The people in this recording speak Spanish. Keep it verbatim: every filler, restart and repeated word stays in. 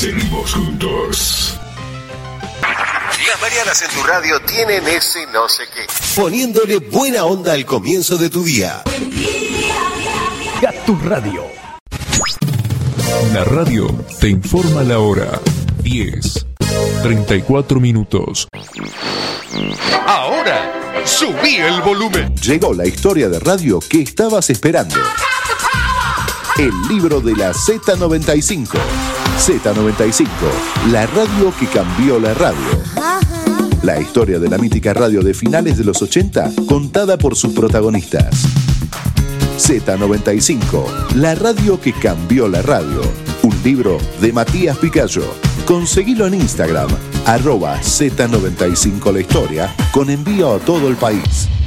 Seguimos juntos. Las mañanas en tu radio tienen ese no sé qué. Poniéndole buena onda al comienzo de tu día. Gatu Radio. La radio te informa la hora. diez, treinta y cuatro minutos. Ahora, subí el volumen. Llegó la historia de radio que estabas esperando. El libro de la Z noventa y cinco. Z noventa y cinco, la radio que cambió la radio. La historia de la mítica radio de finales de los ochenta, contada por sus protagonistas. Z noventa y cinco, la radio que cambió la radio. Un libro de Matías Picayo. Conseguilo en Instagram, arroba Z noventa y cinco la historia, con envío a todo el país.